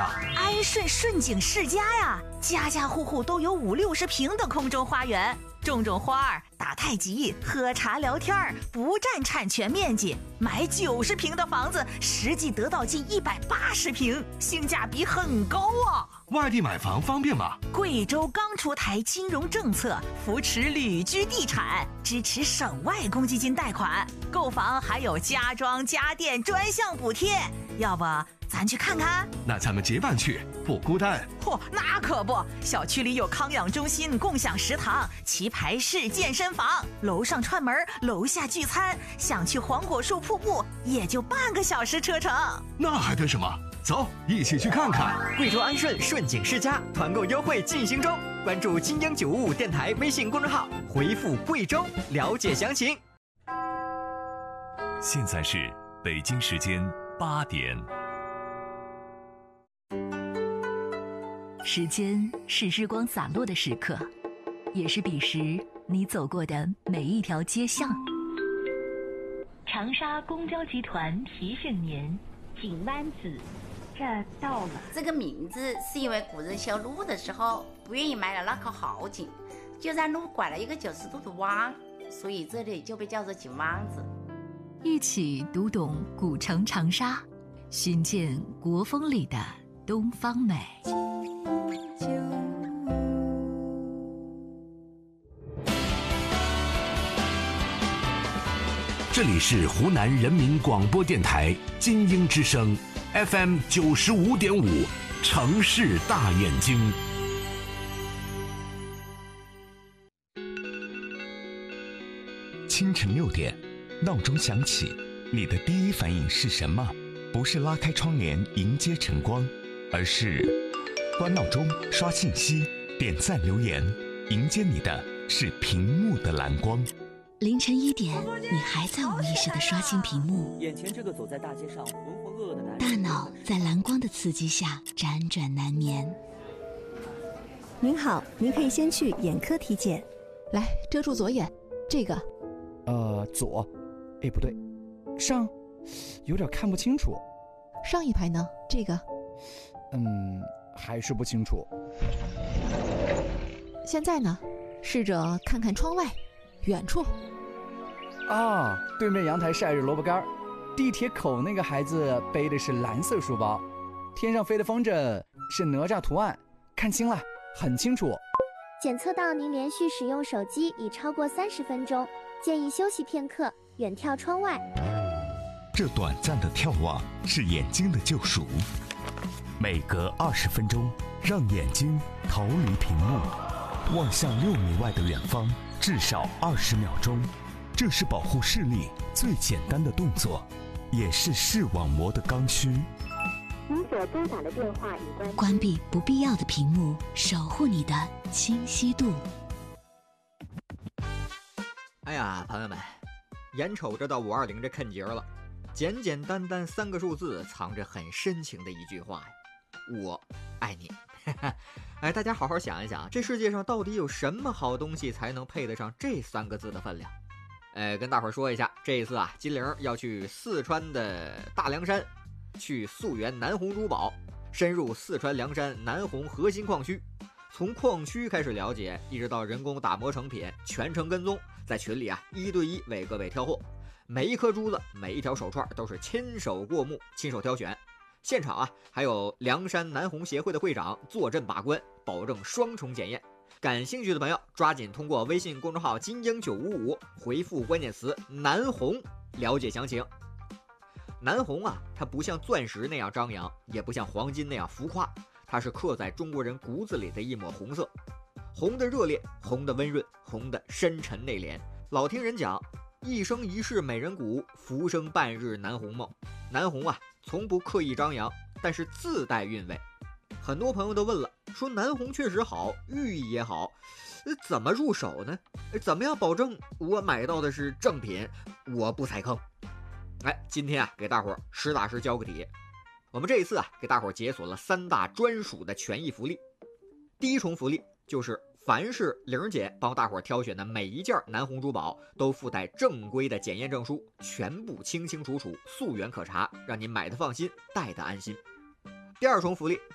安顺顺景世家呀，家家户户都有50-60平的空中花园，种花儿、打太极、喝茶聊天，不占产权面积。买90平的房子，实际得到近180平，性价比很高啊！ 外地买房方便吗？ 贵州刚出台金融政策，扶持旅居地产，支持省外公积金贷款，购房还有家装家电专项补贴。要不咱去看看？ 那咱们结伴去，不孤单。 那可不，小区里有康养中心、共享食堂、棋牌室、健身房，楼上串门，楼下聚餐，想去黄果树瀑布也就半个小时车程。 那还等什么？走，一起去看看。 贵州安顺顺景世家团购优惠进行中，关注金鹰955电台微信公众号，回复贵州了解详情。 现在是北京时间8点。 时间是日光洒落的时刻，也是彼时你走过的每一条街巷。长沙公交集团提醒您，井湾子这到了。 这个名字是因为古人修路的时候不愿意埋了那口好井，就让路拐了一个90度的弯，所以这里就被叫做井湾子。 一起读懂古城长沙，寻见国风里的东方美。 这里是湖南人民广播电台金鹰之声 FM 95.5，城市大眼睛。 清晨6点，闹钟响起，你的第一反应是什么？不是拉开窗帘迎接晨光，而是关闹钟、刷信息、点赞留言，迎接你的是屏幕的蓝光。 凌晨1点，你还在无意识地刷新屏幕， 眼前这个走在大街上浑浑噩噩的男人， 大脑在蓝光的刺激下辗转难眠。 您好，您可以先去眼科体检。 来，遮住左眼，这个。 左，不对，上，有点看不清楚。 上一排呢？这个。 还是不清楚。 现在呢？试着看看窗外，远处。 啊，对面阳台晒着萝卜干，地铁口那个孩子背的是蓝色书包，天上飞的风筝是哪吒图案，看清了，很清楚。 检测到您连续使用手机已超过30分钟，建议休息片刻，远眺窗外。 这短暂的眺望是眼睛的救赎，每隔20分钟，让眼睛逃离屏幕，望向6米外的远方，至少20秒钟。这是保护视力最简单的动作，也是视网膜的刚需。 您所拨打的电话已关闭不必要的屏幕，守护你的清晰度。 哎呀，朋友们，眼瞅着到520这坎节了，简简单单3个数字，藏着很深情的一句话呀：我爱你。哎，大家好好想一想，这世界上到底有什么好东西才能配得上这3个字的分量？跟大伙儿说一下，这一次啊，金玲要去四川的大凉山，去溯源南红珠宝，深入四川凉山南红核心矿区，从矿区开始了解，一直到人工打磨成品，全程跟踪，在群里啊1对1为各位挑货，每一颗珠子，每一条手串都是亲手过目，亲手挑选。现场啊，还有凉山南红协会的会长坐镇把关，保证双重检验。感兴趣的朋友抓紧通过微信公众号金鹰955回复关键词南红了解详情。南红啊，它不像钻石那样张扬，也不像黄金那样浮夸，它是刻在中国人骨子里的一抹红色，红的热烈，红的温润，红的深沉内敛。老听人讲，一生一世美人骨，浮生半日南红梦。南红啊，从不刻意张扬，但是自带韵味。很多朋友都问了，说南红确实好，寓意也好，怎么入手呢？怎么样保证我买到的是正品，我不踩坑？今天啊，给大伙儿实打实教个底。我们这一次啊，给大伙儿解锁了3大专属的权益福利。第一重福利就是凡是玲姐帮大伙儿挑选的每一件南红珠宝都附带正规的检验证书，全部清清楚楚，溯源可查，让您买的放心，戴的安心。第二重福利